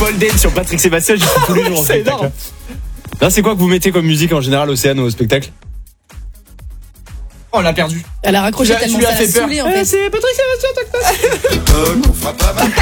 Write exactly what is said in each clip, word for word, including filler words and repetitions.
pole dance sur Patrick Sébastien, j'y suis tous les jours en spectacle. Là, c'est quoi que vous mettez comme musique en général, Océane, au spectacle? Oh, on l'a perdu. Elle a raccroché tellement ça l'a saoulé en fait. C'est Patrick Sébastien,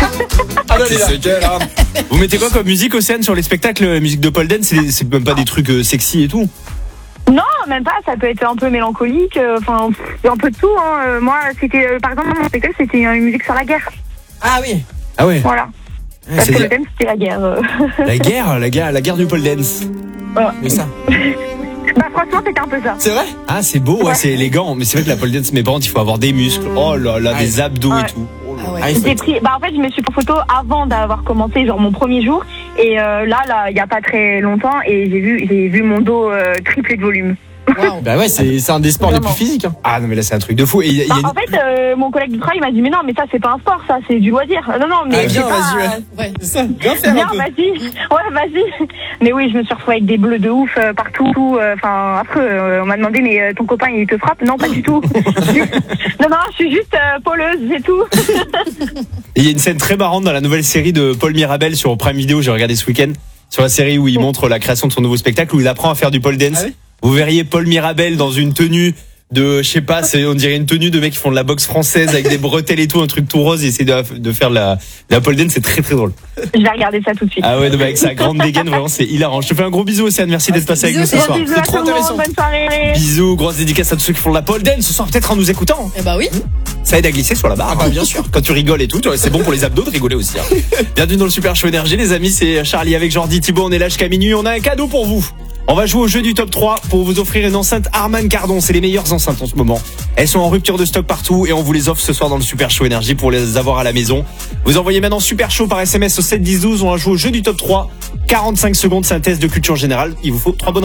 Ah non, elle est là. Vous mettez quoi comme musique, Océane, sur les spectacles? Musique de pole dance, c'est, c'est même pas des trucs euh, sexy et tout? Non, même pas, ça peut être un peu mélancolique, enfin, euh, un peu de tout. Hein. Euh, moi, c'était, euh, par exemple, mon spectacle, c'était une musique sur la guerre. Ah oui. Ah ouais. Voilà. Ouais, Parce que c'est le thème, c'était la guerre. euh. la guerre, la guerre, la guerre du pole dance. Mais ça. Bah, franchement, c'était un peu ça. C'est vrai? Ah, c'est beau, ouais, Ouais. c'est élégant. Mais c'est vrai que la pole dance, mes parents, il faut avoir des muscles. Oh là là, Ouais. des abdos Ouais. et tout. Oh là Ah ouais. là. Ah, il faut J'ai être- pris, bah, en fait, je me suis pris en photo avant d'avoir commencé, genre, mon premier jour. Et euh, là, là, il y a pas très longtemps, et j'ai vu, j'ai vu mon dos euh, triplé de volume. Waouh. Bah ouais, c'est c'est un des sports les plus Vraiment. physiques. Hein. Ah non, mais là, c'est un truc de fou. Et il y a- il y a Bah, une- en fait, euh, mon collègue du travail m'a dit, mais non, mais ça, c'est pas un sport, ça, c'est du loisir. Non, non, mais Ah, viens, c'est pas, vas-y, ouais. euh, Ouais. C'est ça. Viens faire Viens, un peu. vas-y. Ouais, vas-y. Mais oui, je me suis retrouvée avec des bleus de ouf euh, partout. euh, Enfin, après, euh, on m'a demandé, mais euh, ton copain, il te frappe? Non, pas du tout. non, non, je suis juste euh, poleuse, c'est tout. Et il y a une scène très marrante dans la nouvelle série de Paul Mirabel sur Prime Video, j'ai regardé ce week-end, sur la série où il montre la création de son nouveau spectacle, où il apprend à faire du pole dance. Ah oui. Vous verriez Paul Mirabel dans une tenue de, je sais pas, c'est, on dirait une tenue de mecs qui font de la boxe française avec des bretelles et tout, un truc tout rose, et essayer de, de faire de la, de la pole dance, c'est très très drôle. Je vais regarder ça tout de suite. Ah ouais, non, mais avec sa grande dégaine, vraiment, c'est hilarant. Je te fais un gros bisou, Océane, merci d'être passé avec nous Bisous, ce soir. Bisous C'est à trop tout le monde, intéressant. bonne soirée. Bisous, grosse dédicace à tous ceux qui font de la pole dance ce soir, peut-être en nous écoutant. Eh bah oui. Ça aide à glisser sur la barre. Ah bah, bien sûr. Quand tu rigoles et tout, tu vois, c'est bon pour les abdos de rigoler aussi. Hein. Bienvenue dans le Super Show Énergie, les amis. C'est Charlie avec Jordi, Thibaut. On est là jusqu'à minuit. On a un cadeau pour vous. On va jouer au jeu du top trois pour vous offrir une enceinte Harman Kardon. C'est les meilleures enceintes en ce moment. Elles sont en rupture de stock partout et on vous les offre ce soir dans le Super Show Énergie pour les avoir à la maison. Vous envoyez maintenant Super Show par S M S au sept dix douze. On va jouer au jeu du top trois. quarante-cinq secondes, c'est un test de culture générale. Il vous faut trois bonnes